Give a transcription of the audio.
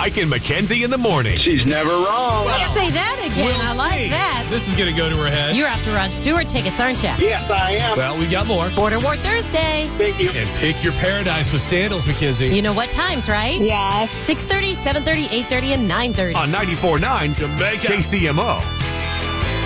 Mike and Mackenzie in the morning. She's never wrong. Let's say that again. I like that. This is going to go to her head. You're after Rod Stewart tickets, aren't you? Yes, I am. Well, we got more. Border War Thursday. Thank you. And pick your paradise with sandals, Mackenzie. You know what times, right? Yeah. 6:30, 7:30, 8:30, and 9:30. On 94.9 Jamaica. KCMO.